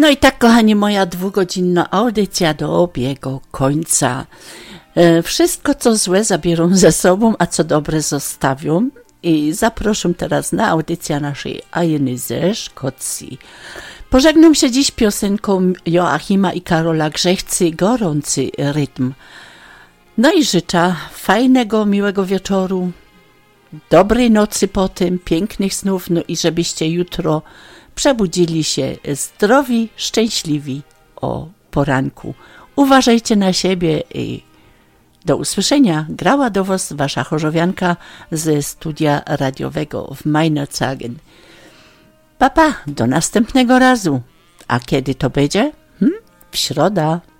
No i tak, kochani, moja 2-godzinna audycja dobiega końca. Wszystko, co złe, zabierą ze sobą, a co dobre zostawią. I zaproszę teraz na audycję naszej Ajeny ze Szkocji. Pożegnam się dziś piosenką Joachima i Karola Grzechcy, Gorący rytm. No i życzę fajnego, miłego wieczoru, dobrej nocy potem, pięknych snów, no i żebyście jutro przebudzili się zdrowi, szczęśliwi o poranku. Uważajcie na siebie i do usłyszenia. Grała do was wasza chorzowianka ze studia radiowego w Meinerzagen. Papa, do następnego razu. A kiedy to będzie? W środę.